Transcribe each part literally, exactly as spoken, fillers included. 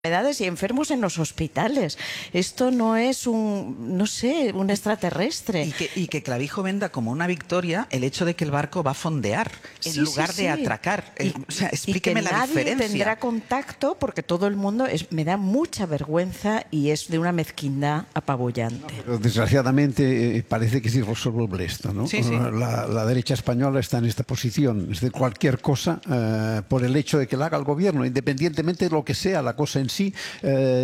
enfermedades y enfermos en los hospitales. Esto no es un, no sé, un extraterrestre. Y que, y que Clavijo venda como una victoria el hecho de que el barco va a fondear en sí, lugar sí, de sí. atracar. Y, o sea, explíqueme y que la nadie diferencia. tendrá contacto porque todo el mundo es, me da mucha vergüenza y es de una mezquindad apabullante. No, pero desgraciadamente eh, parece que es irresolvible esto, ¿no? Sí, sí. La, la derecha española está en esta posición. Es de cualquier cosa, eh, por el hecho de que la haga el gobierno, independientemente de lo que sea la cosa en sí, eh,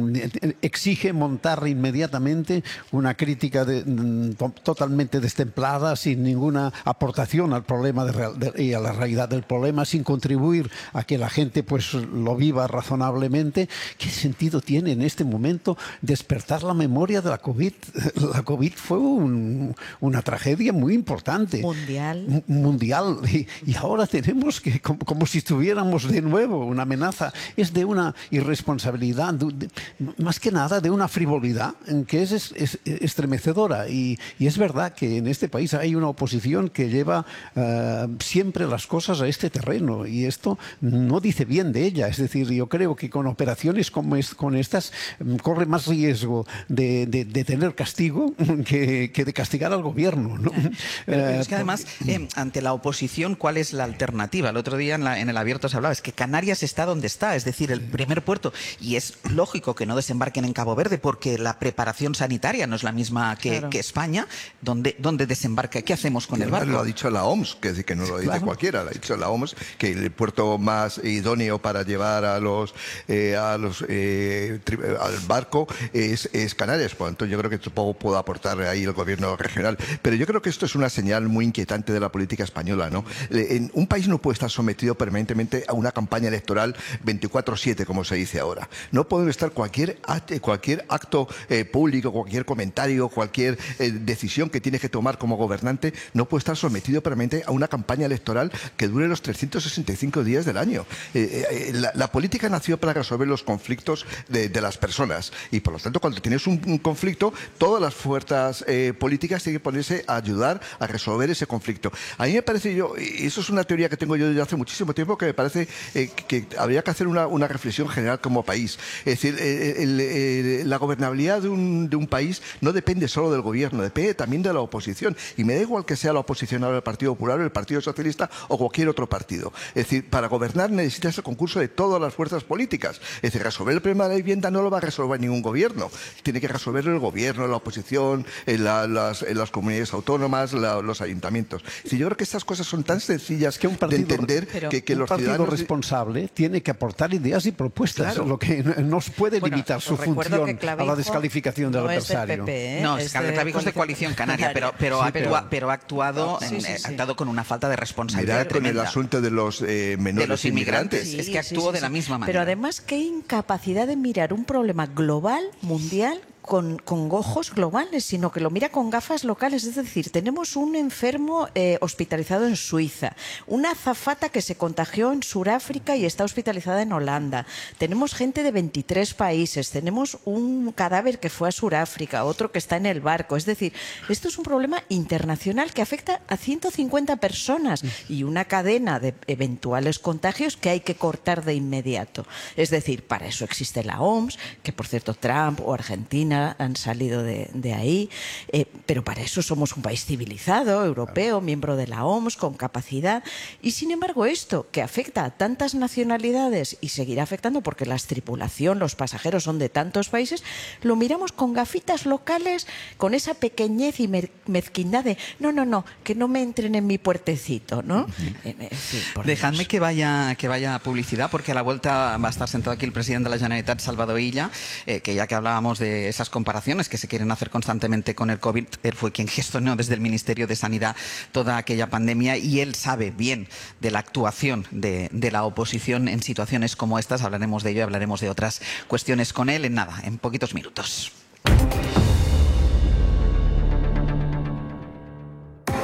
exige montar inmediatamente una crítica de, to, totalmente destemplada, sin ninguna aportación al problema de, de, y a la realidad del problema, sin contribuir a que la gente pues lo viva razonablemente. ¿Qué sentido tiene en este momento despertar la memoria de la COVID? La COVID fue un, una tragedia muy importante. Mundial. Mundial. Y, y ahora tenemos que, como, como si estuviéramos de nuevo, una amenaza. Es de una irresponsabilidad, de, de, más que nada de una frivolidad que es, es, es estremecedora. Y, y es verdad que en este país hay una oposición que lleva uh, siempre las cosas a este terreno. Y esto no dice bien de ella. Es decir, yo creo que con operaciones como es, con estas corre más riesgo de, de, de tener castigo que, que de castigar al gobierno, ¿no? Pero, pero es que además, eh, ante la oposición, ¿cuál es la alternativa? El otro día en, la, en el Abierto se hablaba, es que Canarias está donde está, es decir, el primer puerto, y es lógico que no desembarquen en Cabo Verde porque la preparación sanitaria no es la misma que, claro. que España. ¿Dónde, ¿Dónde desembarca? ¿Qué hacemos con que el barco? Lo ha dicho la O M S, que, es decir, que no lo dice claro. cualquiera, lo ha dicho la O M S, que el puerto más idóneo para llevar a los, eh, a los eh, al barco es, es Canarias. Por lo tanto, yo creo que poco puede aportar ahí el gobierno regional. Pero yo creo que esto es una señal muy inquietante de la política española, ¿no? En un país no puede estar sometido permanentemente a una campaña electoral veinticuatro siete, como se dice ahora. No puede estar cualquier acto, cualquier acto eh, público, cualquier comentario, cualquier eh, decisión que tiene que tomar como gobernante, no puede estar sometido permanentemente a una campaña electoral que dure los trescientos sesenta y cinco días del año. Eh, eh, la, la política nació para resolver los conflictos de, de las personas y, por lo tanto, cuando tienes un, un conflicto, todas las fuerzas eh, políticas tienen que ponerse a ayudar a resolver ese conflicto. A mí me parece, yo, y eso es una teoría que tengo yo desde hace muchísimo tiempo, que me parece eh, que habría que hacer una, una reflexión general como país. Es decir, eh, el, eh, la gobernabilidad de un, de un país no depende solo del gobierno, depende también de la oposición. Y me da igual que sea la oposición ahora el Partido Popular, el Partido Socialista o cualquier otro partido. Es decir, para gobernar necesitas el concurso de todas las fuerzas políticas. Es decir, resolver el problema de la vivienda no lo va a resolver ningún gobierno. Tiene que resolverlo el gobierno, la oposición, en la, las, en las comunidades autónomas, la, los ayuntamientos. Es decir, yo creo que estas cosas son tan sencillas que un partido, de entender pero, que, que un los partido ciudadanos... responsable tiene que aportar ideas y propuestas, claro. Lo que no puede bueno, limitar su función a la descalificación del no adversario. Es de P P, ¿eh? No, es Clavijo es de Coalición Canaria, pero, pero, sí, actúa, pero, pero ha actuado, sí, sí, en, sí. ha actuado con una falta de responsabilidad Mirad con tremenda. el asunto de los eh, menores de los inmigrantes. inmigrantes. Sí, es que actuó sí, sí, de la misma manera. Pero además, qué incapacidad de mirar un problema global, mundial, Con, con ojos globales, sino que lo mira con gafas locales. Es decir, tenemos un enfermo eh, hospitalizado en Suiza, una azafata que se contagió en Sudáfrica y está hospitalizada en Holanda, tenemos gente de veintitrés países, tenemos un cadáver que fue a Sudáfrica, otro que está en el barco. Es decir, esto es un problema internacional que afecta a ciento cincuenta personas y una cadena de eventuales contagios que hay que cortar de inmediato. Es decir, para eso existe la O M S, que por cierto Trump o Argentina han salido de, de ahí, eh, pero para eso somos un país civilizado, europeo, miembro de la O M S, con capacidad. Y sin embargo esto, que afecta a tantas nacionalidades y seguirá afectando porque la tripulación, los pasajeros son de tantos países, lo miramos con gafitas locales, con esa pequeñez y mezquindad de no, no, no, que no me entren en mi puertecito, ¿no? Uh-huh. eh, eh, sí, Dejadme que vaya, que vaya a publicidad, porque a la vuelta va a estar sentado aquí el presidente de la Generalitat, Salvador Illa, eh, que ya que hablábamos de esa comparaciones que se quieren hacer constantemente con el COVID, él fue quien gestionó desde el Ministerio de Sanidad toda aquella pandemia y él sabe bien de la actuación de, de la oposición en situaciones como estas. Hablaremos de ello y hablaremos de otras cuestiones con él en nada, en poquitos minutos.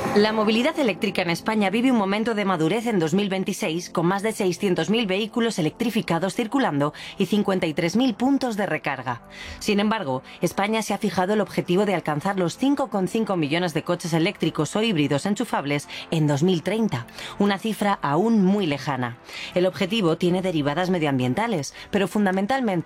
La movilidad eléctrica en España vive un momento de madurez en dos mil veintiséis, con más de seiscientos mil vehículos electrificados circulando y cincuenta y tres mil puntos de recarga. Sin embargo, España se ha fijado el objetivo de alcanzar los cinco coma cinco millones de coches eléctricos o híbridos enchufables en dos mil treinta, una cifra aún muy lejana. El objetivo tiene derivadas medioambientales, pero fundamentalmente